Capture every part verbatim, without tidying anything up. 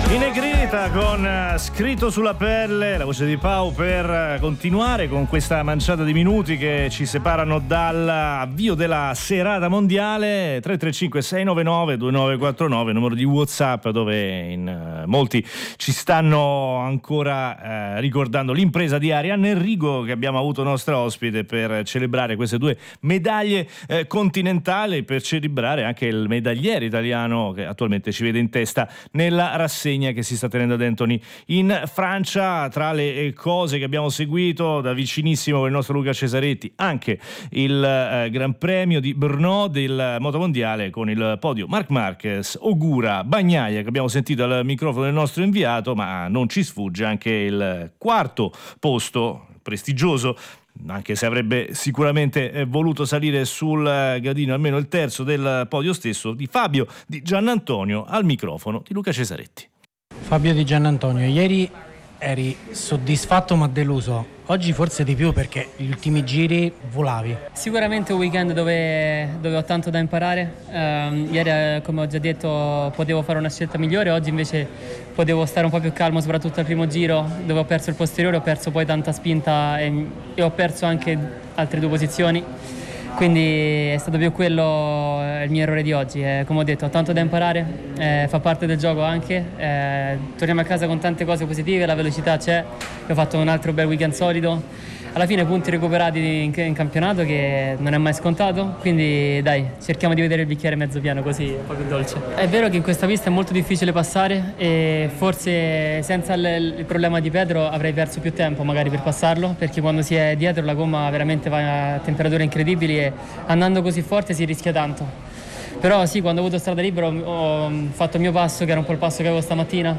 In negrita con uh, Scritto sulla pelle, la voce di Pau per uh, continuare con questa manciata di minuti che ci separano dall'avvio della serata mondiale. Tre tre cinque sei nove nove due nove quattro nove, numero di WhatsApp, dove in uh, molti ci stanno ancora uh, ricordando l'impresa di Arianna Enrico, che abbiamo avuto nostra ospite per celebrare queste due medaglie uh, continentali, per celebrare anche il medagliere italiano che attualmente ci vede in testa nella rassegna che si sta tenendo ad Antony in Francia. Tra le cose che abbiamo seguito da vicinissimo con il nostro Luca Cesaretti, anche il eh, Gran Premio di Brno del motomondiale, con il podio Marc Marquez, Ogura, Bagnaia, che abbiamo sentito al microfono del nostro inviato, ma non ci sfugge anche il quarto posto prestigioso, anche se avrebbe sicuramente voluto salire sul gradino almeno il terzo del podio stesso, di Fabio Di Giannantonio al microfono di Luca Cesaretti. Fabio Di Giannantonio, ieri eri soddisfatto ma deluso, oggi forse di più perché gli ultimi giri volavi. Sicuramente un weekend dove, dove ho tanto da imparare. Um, ieri, come ho già detto, potevo fare una scelta migliore, oggi invece potevo stare un po' più calmo, soprattutto al primo giro dove ho perso il posteriore, ho perso poi tanta spinta e, e ho perso anche altre due posizioni. Quindi è stato più quello il mio errore di oggi. Eh, come ho detto, ho tanto da imparare, eh, fa parte del gioco anche. Eh, torniamo a casa con tante cose positive, la velocità c'è, ho fatto un altro bel weekend solido. Alla fine punti recuperati in, in campionato, che non è mai scontato, quindi dai, cerchiamo di vedere il bicchiere mezzo pieno, così un po' più dolce. È vero che in questa pista è molto difficile passare e forse senza il, il problema di Pedro avrei perso più tempo magari per passarlo, perché quando si è dietro la gomma veramente va a temperature incredibili e andando così forte si rischia tanto. Però sì, quando ho avuto strada libera ho fatto il mio passo, che era un po' il passo che avevo stamattina,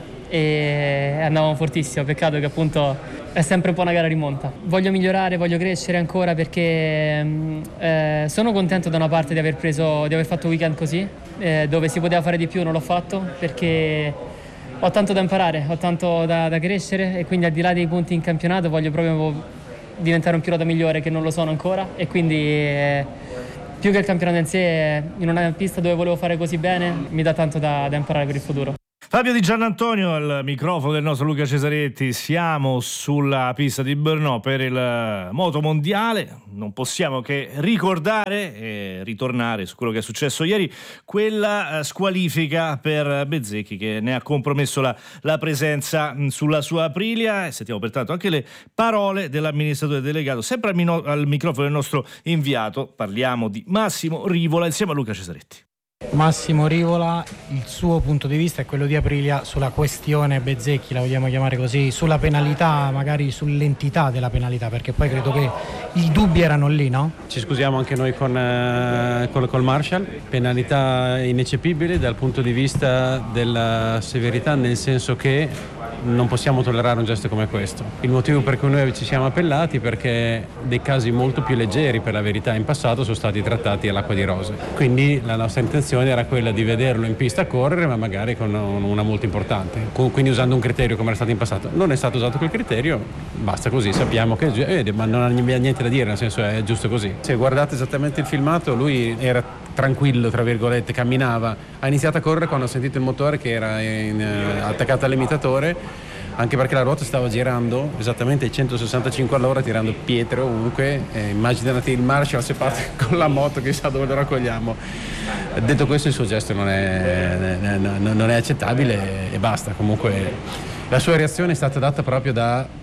e andavamo fortissimo. Peccato che appunto è sempre un po' una gara rimonta. Voglio migliorare, voglio crescere ancora, perché eh, sono contento da una parte di aver preso, di aver fatto un weekend così, eh, dove si poteva fare di più, non l'ho fatto perché ho tanto da imparare, ho tanto da, da crescere, e quindi al di là dei punti in campionato voglio proprio diventare un pilota migliore, che non lo sono ancora, e quindi eh, più che il campionato in sé, in una pista dove volevo fare così bene, mi dà tanto da, da imparare per il futuro. Fabio Di Giannantonio al microfono del nostro Luca Cesaretti. Siamo sulla pista di Brno per il moto mondiale. Non possiamo che ricordare e ritornare su quello che è successo ieri, quella squalifica per Bezzecchi che ne ha compromesso la, la presenza sulla sua Aprilia. E sentiamo pertanto anche le parole dell'amministratore delegato, sempre al, mino- al microfono del nostro inviato. Parliamo di Massimo Rivola insieme a Luca Cesaretti. Massimo Rivola, il suo punto di vista è quello di Aprilia sulla questione Bezzecchi, la vogliamo chiamare così, sulla penalità, magari sull'entità della penalità, perché poi credo che i dubbi erano lì, no? Ci scusiamo anche noi con, eh, col, col Marshall, penalità ineccepibile dal punto di vista della severità, nel senso che non possiamo tollerare un gesto come questo. Il motivo per cui noi ci siamo appellati è perché dei casi molto più leggeri, per la verità, in passato sono stati trattati all'acqua di rose. Quindi la nostra intenzione era quella di vederlo in pista a correre, ma magari con una multa importante, quindi usando un criterio come era stato in passato. Non è stato usato quel criterio, basta così, sappiamo che eh, ma non ha niente da dire, nel senso è giusto così. Se guardate esattamente il filmato, lui era tranquillo, tra virgolette, camminava, ha iniziato a correre quando ha sentito il motore che era in, eh, attaccato all'imitatore, anche perché la ruota stava girando esattamente ai centosessantacinque all'ora, tirando pietre ovunque. Eh, immaginate il Marshall se parte con la moto, chissà dove lo raccogliamo. Detto questo, il suo gesto non è, non è accettabile e basta. Comunque la sua reazione è stata data proprio da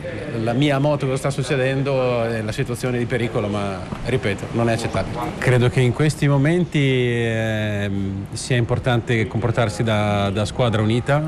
la mia moto, cosa sta succedendo, è la situazione di pericolo, ma ripeto, non è accettabile. Credo che in questi momenti eh, sia importante comportarsi da, da squadra unita,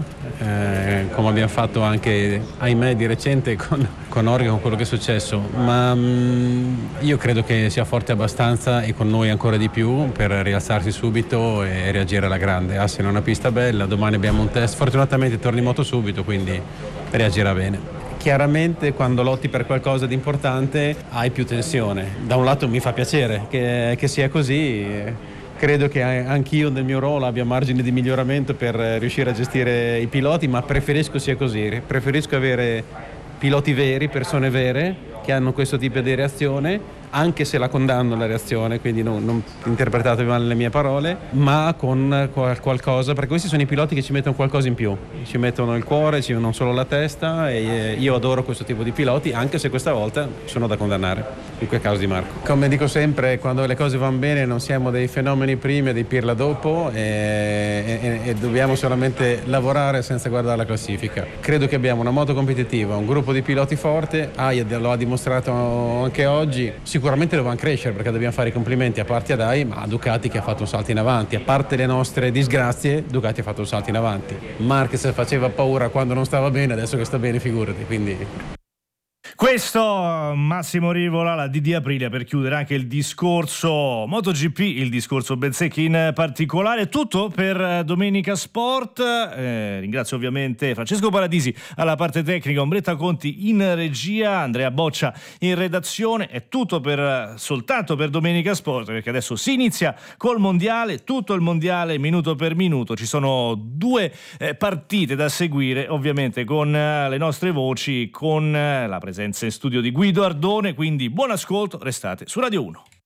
eh, come abbiamo fatto anche, ahimè, di recente con, con Orga, con quello che è successo, ma mh, io credo che sia forte abbastanza, e con noi ancora di più, per rialzarsi subito e reagire alla grande. Assen è una pista bella, domani abbiamo un test, fortunatamente torna in moto subito, quindi reagirà bene. Chiaramente quando lotti per qualcosa di importante hai più tensione. Da un lato mi fa piacere che, che sia così, credo che anch'io nel mio ruolo abbia margine di miglioramento per riuscire a gestire i piloti, ma preferisco sia così, preferisco avere piloti veri, persone vere, che hanno questo tipo di reazione, anche se la condanno la reazione, quindi non, non interpretatevi male le mie parole, ma con qual- qualcosa, perché questi sono i piloti che ci mettono qualcosa in più, ci mettono il cuore, ci non solo la testa, e io adoro questo tipo di piloti, anche se questa volta sono da condannare, in quel caso di Marco. Come dico sempre, quando le cose vanno bene non siamo dei fenomeni prima e dei pirla dopo, e, e, e dobbiamo solamente lavorare senza guardare la classifica. Credo che abbiamo una moto competitiva, un gruppo di piloti forte, Aia lo ha dimostrato anche oggi. Sicuramente dovevamo crescere, perché dobbiamo fare i complimenti a parte ad A I, ma a Ducati che ha fatto un salto in avanti. A parte le nostre disgrazie, Ducati ha fatto un salto in avanti. Marquez faceva paura quando non stava bene, adesso che sta bene figurati, quindi... Questo Massimo Rivola, la D D Aprilia, per chiudere anche il discorso MotoGP, il discorso Bezzecchi in particolare. Tutto per Domenica Sport. Eh, ringrazio ovviamente Francesco Paradisi alla parte tecnica, Ombretta Conti in regia, Andrea Boccia in redazione. È tutto per soltanto per Domenica Sport, perché adesso si inizia col mondiale, tutto il mondiale minuto per minuto. Ci sono due eh, partite da seguire, ovviamente con eh, le nostre voci, con eh, la presenza in studio di Guido Ardone, quindi buon ascolto, restate su Radio uno.